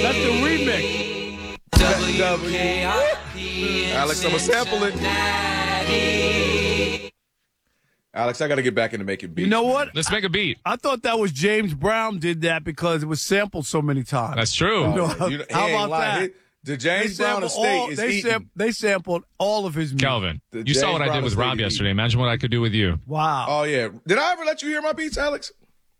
That's the remix. Alex, I'm going to sample it. Alex, I got to get back into making beats. You know what? Let's make a beat. I thought that was James Brown did that because it was sampled so many times. That's true. How about that? The James Brown estate is eating. They sampled all of his music. Calvin, you saw what I did with Rob yesterday. Imagine what I could do with you. Wow. Oh, yeah. Did I ever let you hear my beats, Alex?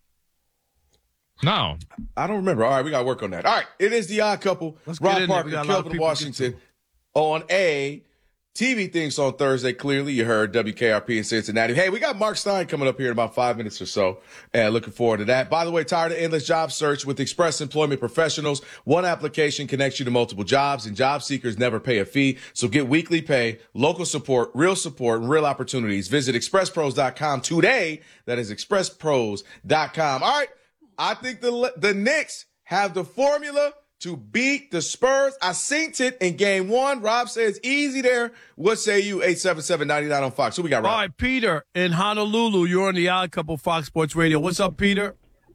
No. I don't remember. All right, we got to work on that. All right, it is The Odd Couple. Rob Parker, Kelvin Washington on a TV things on Thursday. Clearly, you heard WKRP in Cincinnati. Hey, we got Mark Stein coming up here in about 5 minutes or so, and looking forward to that. By the way, tired of endless job search with Express Employment Professionals? One application connects you to multiple jobs, and job seekers never pay a fee. So get weekly pay, local support, and real opportunities. Visit expresspros.com today. That is expresspros.com. All right, I think the Knicks have the formula to beat the Spurs. I synced it in game one. Rob says easy there. What say you? 877-99 on Fox. Who we got, Rob? All right, Peter in Honolulu. You're on the Odd Couple Fox Sports Radio. What's up, Peter?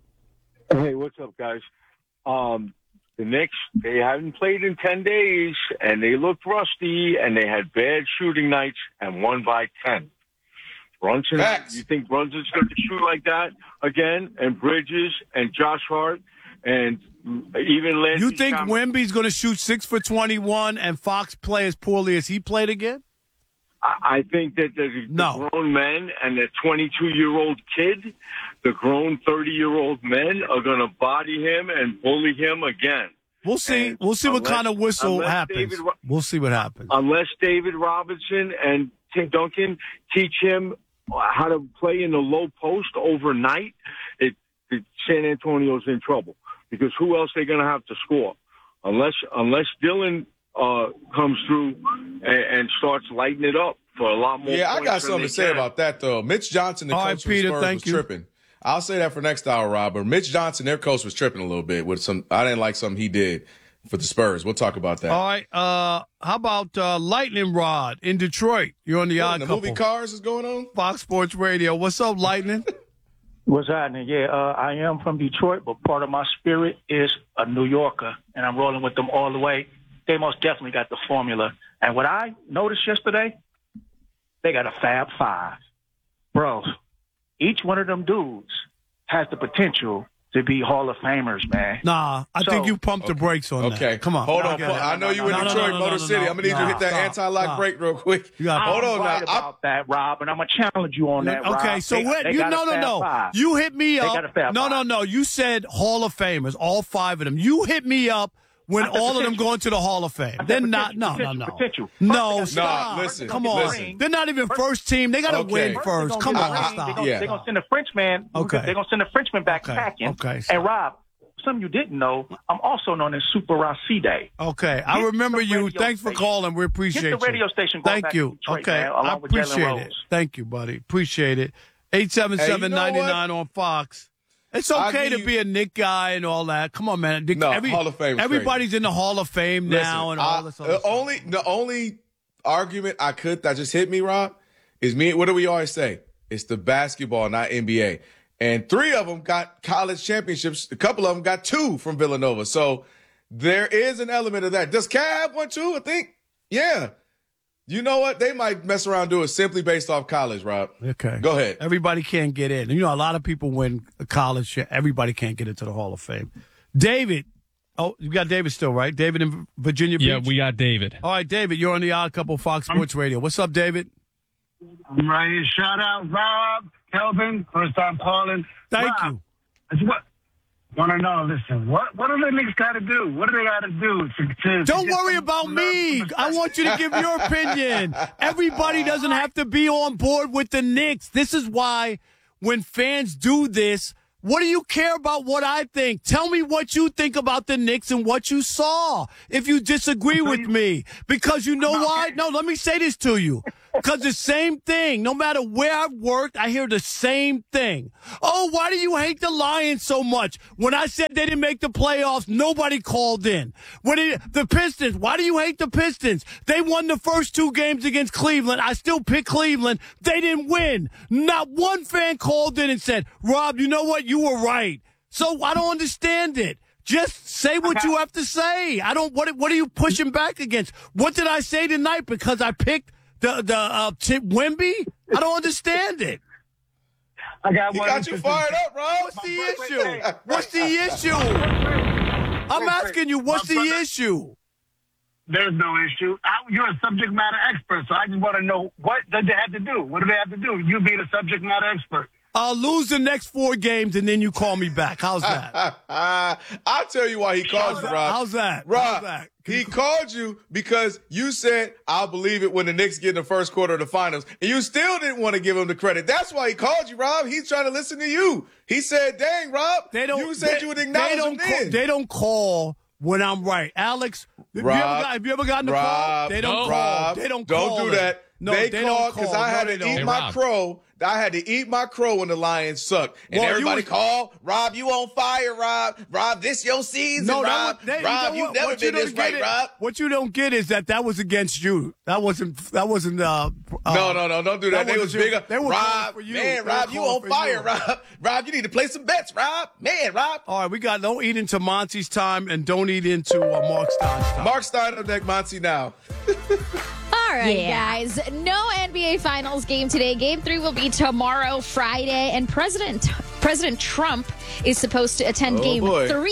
Hey, what's up, guys? The Knicks, they haven't played in 10 days, and they looked rusty, and they had bad shooting nights and won by 10. Brunson, you think Brunson's going to shoot like that again? And Bridges and Josh Hart and even Landry You think Wemby's going to shoot 6 for 21 and Fox play as poorly as he played again? I think that the grown men and the 22-year-old kid, the grown 30-year-old men are going to body him and bully him again. We'll see. And we'll see what kind of whistle happens. We'll see what happens. Unless David Robinson and Tim Duncan teach him how to play in the low post overnight, San Antonio's in trouble. Because who else they going to have to score? Unless Dylan comes through and starts lighting it up for a lot more. Yeah, I got something to say about that, though. Mitch Johnson, the coach of the Spurs, was tripping. I'll say that for next hour, Rob. But Mitch Johnson, their coach, was tripping a little bit with some. I didn't like something he did for the Spurs. We'll talk about that. All right. How about Lightning Rod in Detroit? You're on the Odd Couple. The movie Cars is going on? Fox Sports Radio. What's up, Lightning? What's happening? Yeah, I am from Detroit, but part of my spirit is a New Yorker, and I'm rolling with them all the way. They most definitely got the formula. And what I noticed yesterday, they got a Fab Five. Bro, each one of them dudes has the potential to be Hall of Famers, man. Nah, I think you pumped the brakes on that. Okay. Come on. Hold on. I know you in Detroit, Motor City. I'm going to need you to hit that anti-lock brake real quick. Hold on now. About that, Rob, and I'm going to challenge you on that, Rob. Okay, so no. You hit me up. No. You said Hall of Famers, all 5 of them. You hit me up when all of them going to the Hall of Fame. They're not. No. No, stop. Listen. Come on. They're not even first team. They got to win first. Come on, stop. They're going to send a Frenchman. Okay. They're going to send a Frenchman back packing. Okay. And Rob, something you didn't know, I'm also known as Super Racide. Okay. I remember you. Thanks for calling. We appreciate you. Get the radio station going back to Detroit, okay. man, I appreciate it. Thank you, buddy. Appreciate it. 877-99 on Fox. It's okay to be a Knick guy and all that. Come on, man. Hall of Fame. Everybody's in the Hall of Fame now and all this other stuff. The only argument that just hit me, Rob, is what do we always say? It's the basketball, not NBA. And 3 of them got college championships. A couple of them got 2 from Villanova. So there is an element of that. Does Cab want 2? I think. Yeah. You know what? They might mess around and do it simply based off college, Rob. Okay. Go ahead. Everybody can't get in. You know, a lot of people win college. Everybody can't get into the Hall of Fame. David. Oh, you got David still, right? David in Virginia Beach? Yeah, we got David. All right, David, you're on the Odd Couple Fox Sports Radio. What's up, David? I'm right here. Shout out, Rob, Kelvin, first time calling. Thank you. Want to know, listen, what do the Knicks got to do? What do they got to do to Don't worry about me. I want you to give your opinion. Everybody doesn't have to be on board with the Knicks. This is why when fans do this, what do you care about what I think? Tell me what you think about the Knicks and what you saw if you disagree with me. Because you know why? No, let me say this to you. Because the same thing, no matter where I've worked, I hear the same thing. Oh, why do you hate the Lions so much? When I said they didn't make the playoffs, nobody called in. The Pistons, why do you hate the Pistons? They won the first 2 games against Cleveland. I still pick Cleveland. They didn't win. Not one fan called in and said, Rob, you know what? You were right. So I don't understand it. Just say what you have to say. I don't. What are you pushing back against? What did I say tonight? Because I picked the Wemby? I don't understand it. I got He one. got you fired up, Rob. What's the issue? What's the issue? I'm asking you, what's the issue? There's no issue. You're a subject matter expert, so I just want to know what did they have to do? What do they have to do? You being a subject matter expert. I'll lose the next 4 games, and then you call me back. How's that? I'll tell you why he called you, Rob. How's that? Rob, he called you because you said, I'll believe it when the Knicks get in the first quarter of the finals. And you still didn't want to give him the credit. That's why he called you, Rob. He's trying to listen to you. He said, dang, Rob, you said you would acknowledge him then. They don't call when I'm right. Alex, have you ever gotten the call? They don't call. They don't call. Don't do that. No, they called because I had to eat my crow. I had to eat my crow when the Lions sucked. And everybody called, Rob, you on fire, Rob. Rob, this your season, Rob. Rob, you've never been this right, Rob. What you don't get is that was against you. That wasn't no, don't do that. They was bigger. Rob, man, Rob, you on fire, Rob. Rob, you need to play some bets, Rob. Man, Rob. All right, we got don't eat into Monty's time and don't eat into Mark Stein's time. Mark Stein up next, Monty now. All right, guys. No NBA Finals game today. Game 3 will be tomorrow, Friday, and President Trump is supposed to attend Game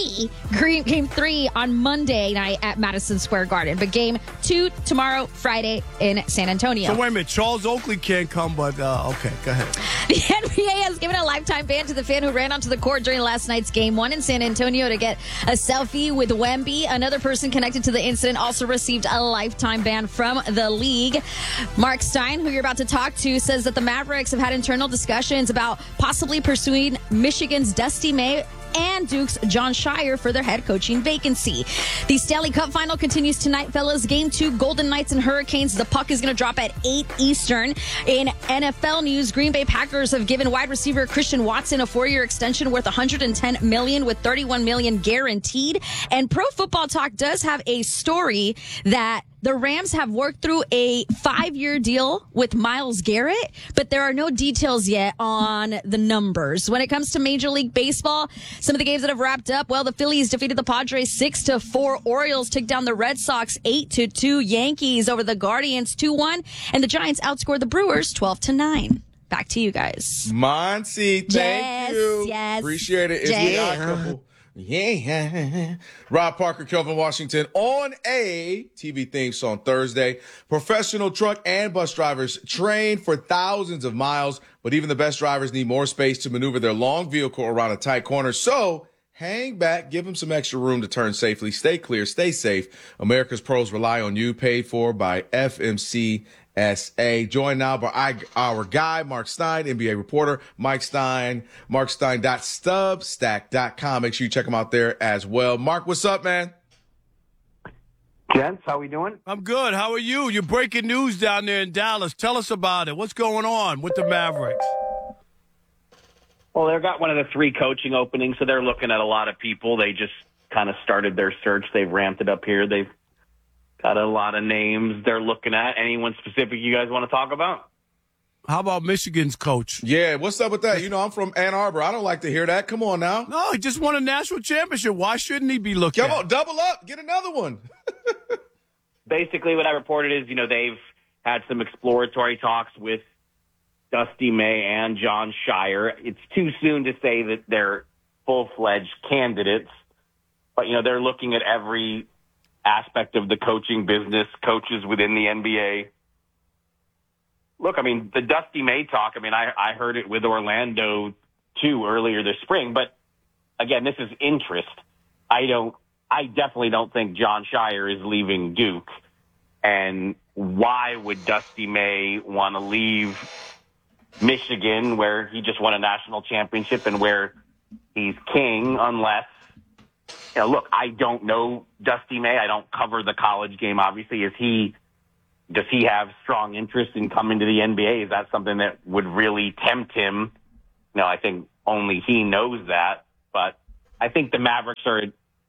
3 on Monday night at Madison Square Garden. But Game 2 tomorrow, Friday in San Antonio. So wait a minute, Charles Oakley can't come, but okay, go ahead. The NBA has given a lifetime ban to the fan who ran onto the court during last night's Game 1 in San Antonio to get a selfie with Wemby. Another person connected to the incident also received a lifetime ban from the league. Mark Stein, who you're about to talk to, says that the Mavericks have had internal discussions about possibly pursuing Michigan's Dusty May and Duke's Jon Scheyer for their head coaching vacancy. The Stanley Cup final continues tonight, fellas. Game 2, Golden Knights and Hurricanes. The puck is going to drop at 8 Eastern. In NFL news, Green Bay Packers have given wide receiver Christian Watson a 4-year extension worth $110 million with $31 million guaranteed. And Pro Football Talk does have a story that the Rams have worked through a 5-year deal with Myles Garrett, but there are no details yet on the numbers. When it comes to Major League Baseball, some of the games that have wrapped up, well, the Phillies defeated the Padres 6-4. Orioles took down the Red Sox 8-2. Yankees over the Guardians 2-1. And the Giants outscored the Brewers 12-9. Back to you guys. Monty, thank you. Yes. Appreciate it. It's the Odd Couple. Yeah. Rob Parker, Kelvin Washington on a TV theme song Thursday. Professional truck and bus drivers train for thousands of miles, but even the best drivers need more space to maneuver their long vehicle around a tight corner. So hang back, give them some extra room to turn safely. Stay clear, stay safe. America's pros rely on you, paid for by FMC SA. Joined now by our guy, Mark Stein, NBA reporter, Mike Stein, markstein.substack.com. Make sure you check him out there as well. Mark, what's up, man? Gents, how we doing? I'm good. How are you? You're breaking news down there in Dallas. Tell us about it. What's going on with the Mavericks? Well, they've got one of the 3 coaching openings, so they're looking at a lot of people. They just kind of started their search. They've ramped it up here. They've got a lot of names they're looking at. Anyone specific you guys want to talk about? How about Michigan's coach? Yeah, what's up with that? You know, I'm from Ann Arbor. I don't like to hear that. Come on now. No, he just won a national championship. Why shouldn't he be looking? Come on, double up. Get another one. Basically, what I reported is, they've had some exploratory talks with Dusty May and Jon Scheyer. It's too soon to say that they're full-fledged candidates, but, they're looking at every aspect of the coaching business, coaches within the NBA. Look, the Dusty May talk, I heard it with Orlando, too, earlier this spring. But, again, this is interest. I definitely don't think Jon Scheyer is leaving Duke. And why would Dusty May want to leave Michigan, where he just won a national championship and where he's king, unless, look, I don't know Dusty May. I don't cover the college game, obviously. Does he have strong interest in coming to the NBA? Is that something that would really tempt him? I think only he knows that. But I think the Mavericks are,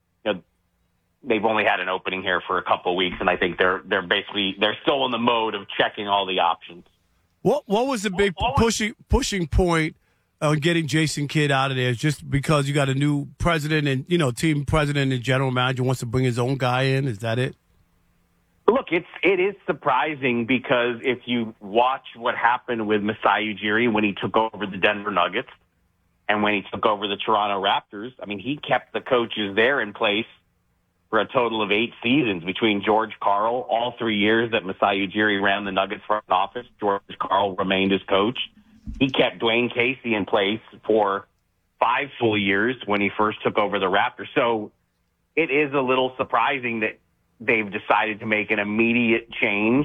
they've only had an opening here for a couple of weeks, and I think they're still in the mode of checking all the options. What was the big pushing point on getting Jason Kidd out of there is just because you got a new president and, team president and general manager wants to bring his own guy in? Is that it? Look, it is surprising because if you watch what happened with Masai Ujiri when he took over the Denver Nuggets and when he took over the Toronto Raptors, I mean, he kept the coaches there in place for a total of 8 seasons between George Karl, all 3 years that Masai Ujiri ran the Nuggets front office. George Karl remained his coach. He kept Dwayne Casey in place for 5 full years when he first took over the Raptors. So it is a little surprising that they've decided to make an immediate change.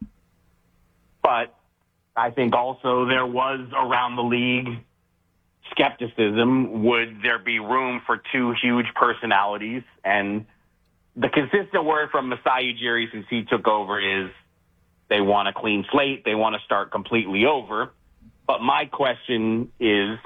But I think also there was around the league skepticism. Would there be room for 2 huge personalities? And the consistent word from Masai Ujiri since he took over is they want a clean slate. They want to start completely over. But my question is,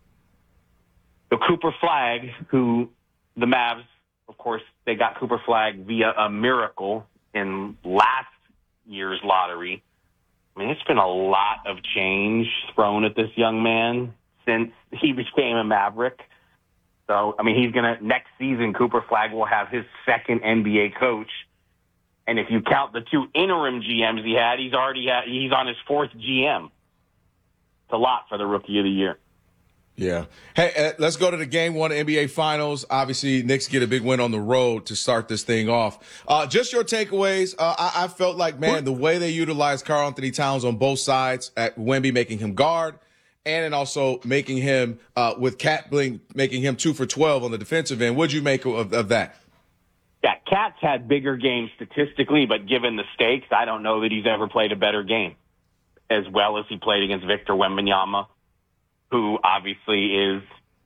the Cooper Flagg, who the Mavs, of course, they got Cooper Flagg via a miracle in last year's lottery. I mean, it's been a lot of change thrown at this young man since he became a Maverick. So, I mean, next season, Cooper Flagg will have his second NBA coach. And if you count the 2 interim GMs he had, he's on his 4th GM. It's a lot for the Rookie of the Year. Yeah. Hey, let's go to the Game 1 NBA Finals. Obviously, Knicks get a big win on the road to start this thing off. Just your takeaways. I felt like, man, the way they utilized Karl-Anthony Towns on both sides at Wemby, making him guard, and then also making him, with Cat Bling, making him 2 for 12 on the defensive end. What'd you make of that? Yeah, Cat's had bigger games statistically, but given the stakes, I don't know that he's ever played a better game as well as he played against Victor Wembanyama, who obviously is,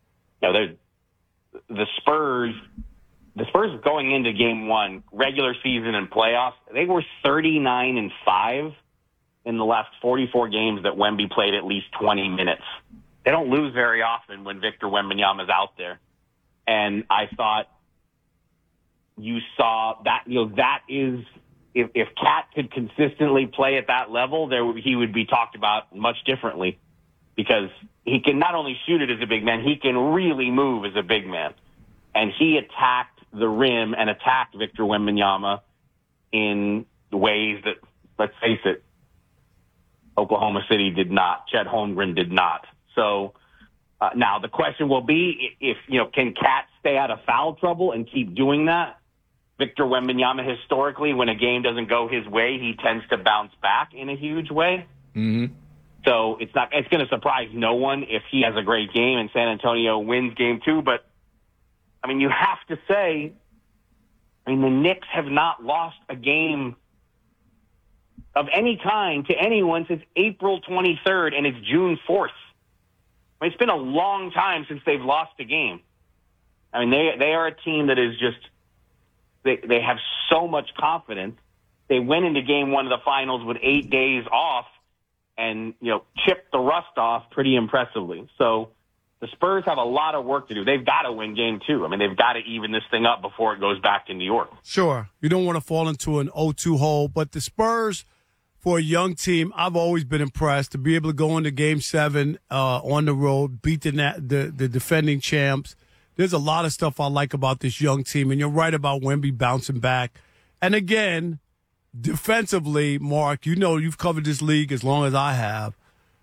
the Spurs going into Game 1, regular season and playoffs, they were 39-5 in the last 44 games that Wemby played at least 20 minutes. They don't lose very often when Victor Wembanyama is out there. And I thought you saw that, that is, if Cat could consistently play at that level, he would be talked about much differently, because he can not only shoot it as a big man, he can really move as a big man. And he attacked the rim and attacked Victor Wembanyama in ways that, let's face it, Oklahoma City did not. Chet Holmgren did not. So now the question will be, can Cat stay out of foul trouble and keep doing that? Victor Wembanyama, historically, when a game doesn't go his way, he tends to bounce back in a huge way. Mm-hmm. So it's going to surprise no one if he has a great game and San Antonio wins Game 2. But, I mean, you have to say, the Knicks have not lost a game of any kind to anyone since April 23rd, and it's June 4th. It's been a long time since they've lost a game. I mean, they are a team that is just, they have so much confidence. They went into Game 1 of the finals with 8 days off and, chipped the rust off pretty impressively. So the Spurs have a lot of work to do. They've got to win Game 2. I mean, they've got to even this thing up before it goes back to New York. Sure. You don't want to fall into an 0-2 hole, but the Spurs, for a young team, I've always been impressed to be able to go into Game 7 on the road, beat the defending champs. There's a lot of stuff I like about this young team, and you're right about Wemby bouncing back. And again, defensively, Mark, you've covered this league as long as I have.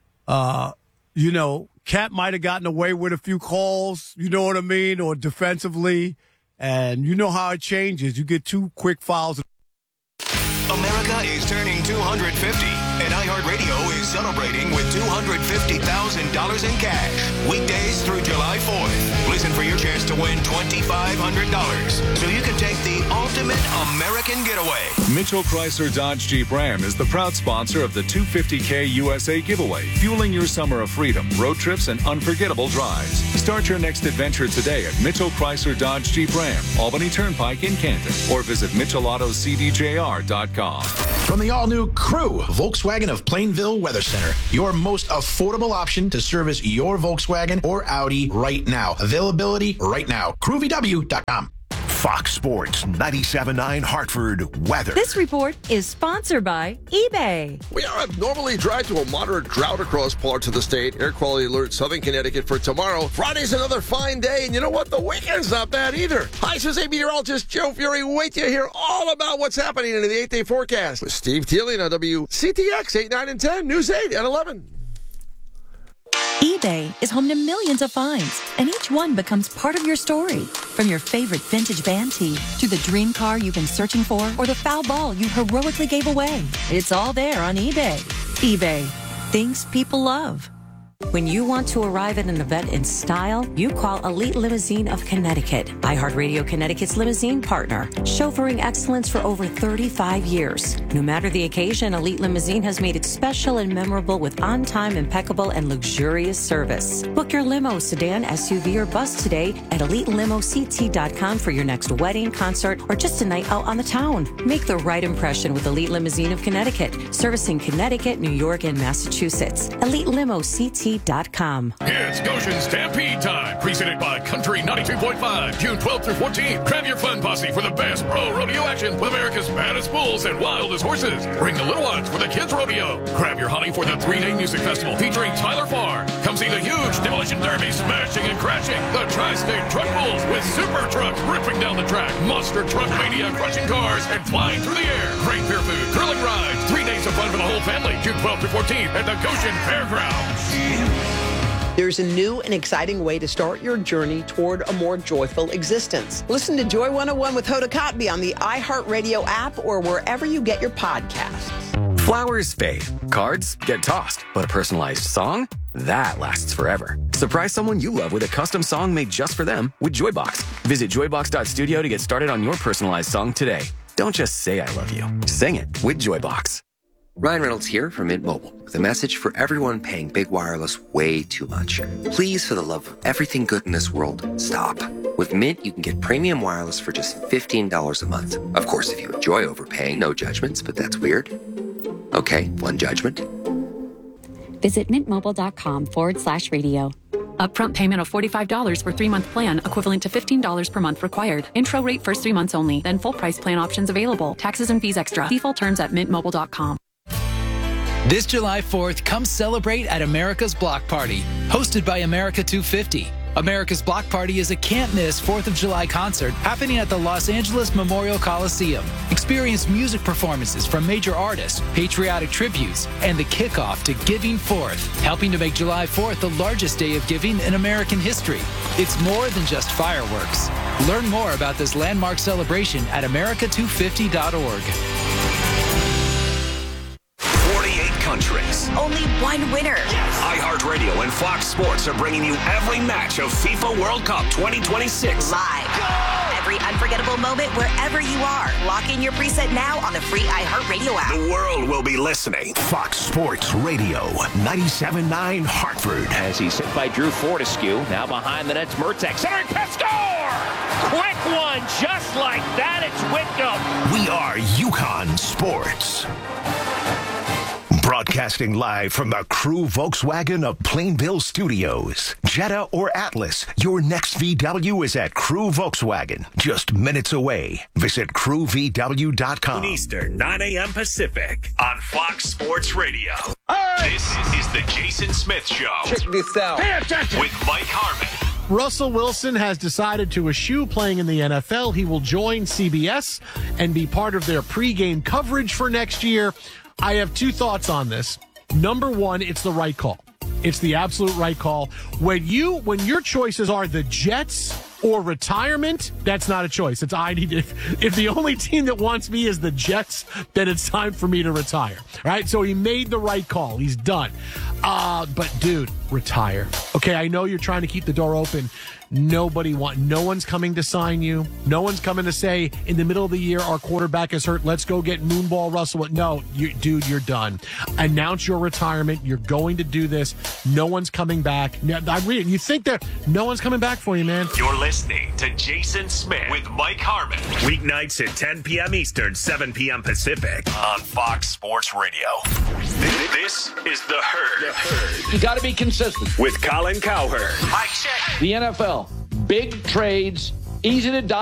Cat might have gotten away with a few calls, you know what I mean, or defensively, and you know how it changes. You get 2 quick fouls. America is turning 250, and iHeartRadio is celebrating with $250,000 in cash. Weekdays through July 4th. Listen for your chance to win $2,500, so you can take the ultimate American getaway. Mitchell Chrysler Dodge Jeep Ram is the proud sponsor of the 250K USA giveaway, fueling your summer of freedom, road trips, and unforgettable drives. Start your next adventure today at Mitchell Chrysler Dodge Jeep Ram, Albany Turnpike in Canton, or visit MitchellAutoCDJR.com. From the all-new Crew, Volkswagen of Plainville Weather Center, your most affordable option to service your Volkswagen or Audi right now. Availability right now. CrewVW.com. Fox Sports 97.9 Hartford weather. This report is sponsored by eBay. We are abnormally dry to a moderate drought across parts of the state. Air quality alert, Southern Connecticut for tomorrow. Friday's another fine day, and you know what? The weekend's not bad either. Hi, this is meteorologist Joe Fury. Wait till you hear all about what's happening in the 8-day forecast with Steve Teely on WCTX 8, 9, and 10, News 8 and 11. eBay is home to millions of finds, and each one becomes part of your story. From your favorite vintage van tee to the dream car you've been searching for or the foul ball you heroically gave away. It's all there on eBay. eBay. Things people love. When you want to arrive at an event in style, you call Elite Limousine of Connecticut, iHeartRadio Connecticut's limousine partner, chauffeuring excellence for over 35 years. No matter the occasion, Elite Limousine has made it special and memorable with on-time, impeccable, and luxurious service. Book your limo, sedan, SUV, or bus today at EliteLimoCT.com for your next wedding, concert, or just a night out on the town. Make the right impression with Elite Limousine of Connecticut, servicing Connecticut, New York, and Massachusetts. EliteLimoCT.com. It's Goshen Stampede time, presented by Country 92.5, June 12th through 14th. Grab your fun posse for the best pro rodeo action with America's baddest bulls and wildest horses. Bring the little ones for the kids' rodeo. Grab your honey for the 3-day music festival featuring Tyler Farr. Come see the huge demolition derby smashing and crashing. The Tri-State Truck Bulls with super trucks ripping down the track. Monster truck mania crushing cars and flying through the air. Great beer food, thrilling rides, 3 days of fun for the whole family. June 12th through 14th at the Goshen Fairgrounds. There's a new and exciting way to start your journey toward a more joyful existence. Listen to Joy 101 with Hoda Kotb on the iHeartRadio app or wherever you get your podcasts. Flowers fade, cards get tossed, but a personalized song? That lasts forever. Surprise someone you love with a custom song made just for them with Joybox. Visit joybox.studio to get started on your personalized song today. Don't just say I love you. Sing it with Joybox. Ryan Reynolds here from Mint Mobile with a message for everyone paying big wireless way too much. Please, for the love of everything good in this world, stop. With Mint, you can get premium wireless for just $15 a month. Of course, if you enjoy overpaying, no judgments, but that's weird. Okay, one judgment. Visit mintmobile.com/radio. Upfront payment of $45 for 3-month plan, equivalent to $15 per month required. Intro rate first 3 months only, then full price plan options available. Taxes and fees extra. See full terms at mintmobile.com. This July 4th, come celebrate at America's Block Party, hosted by America 250. America's Block Party is a can't-miss 4th of July concert happening at the Los Angeles Memorial Coliseum. Experience music performances from major artists, patriotic tributes, and the kickoff to Giving Fourth, helping to make July 4th the largest day of giving in American history. It's more than just fireworks. Learn more about this landmark celebration at america250.org. 48 countries. Only one winner. iHeartRadio and Fox Sports are bringing you every match of FIFA World Cup 2026. Live. Every unforgettable moment wherever you are. Lock in your preset now on the free iHeartRadio app. The world will be listening. Fox Sports Radio 97.9 Hartford. As he's hit by Drew Fortescue. Now behind the net's Mertek. Centering Pescar! Quick one, just like that. It's Whitcomb. We are UConn Sports. Broadcasting live from the Crew Volkswagen of Plainville Studios. Jetta or Atlas, your next VW is at Crew Volkswagen. Just minutes away. Visit crewvw.com. Eastern, 9 a.m. Pacific on Fox Sports Radio. This is the Jason Smith Show. Check this out. Pay attention. With Mike Harmon. Russell Wilson has decided to eschew playing in the NFL. He will join CBS and be part of their pregame coverage for next year. I have two thoughts on this. Number one, it's the right call. It's the absolute right call. When your choices are the Jets or retirement, that's not a choice. It's if the only team that wants me is the Jets, then it's time for me to retire. All right? So he made the right call. He's done. But dude, retire. Okay, I know you're trying to keep the door open. No one's coming to sign you. No one's coming to say in the middle of the year our quarterback is hurt. Let's go get Moonball Russell. No, dude, you're done. Announce your retirement. You're going to do this. No one's coming back. You think that no one's coming back for you, man? You're listening to Jason Smith with Mike Harmon. Weeknights at 10 p.m. Eastern, 7 p.m. Pacific on Fox Sports Radio. This is The Herd. You got to be consistent. With Colin Cowherd. The NFL, big trades, easy to